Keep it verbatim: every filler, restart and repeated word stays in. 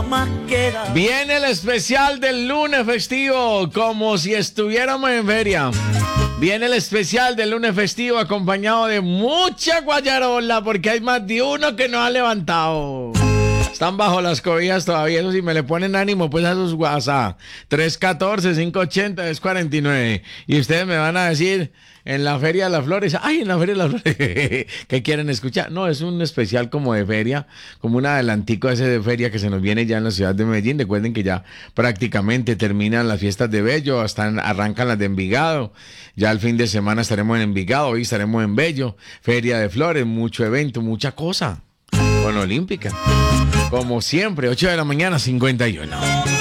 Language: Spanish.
más queda. Viene el especial del lunes festivo, como si estuviéramos en feria. Viene el especial del lunes festivo acompañado de mucha guayarola, porque hay más de uno que no ha levantado. Están bajo las cobijas todavía, eso si me le ponen ánimo, pues a sus WhatsApp. tres uno cuatro, cinco ocho cero, dos cuatro nueve. Y ustedes me van a decir, en la Feria de las Flores, ay, en la Feria de las Flores, ¿qué quieren escuchar? No, es un especial como de feria, como un adelantico ese de feria que se nos viene ya en la ciudad de Medellín. Recuerden que ya prácticamente terminan las fiestas de Bello, hasta arrancan las de Envigado. Ya el fin de semana estaremos en Envigado, hoy estaremos en Bello. Feria de Flores, mucho evento, mucha cosa. Con Olímpica. Como siempre, ocho de la mañana, cincuenta y uno.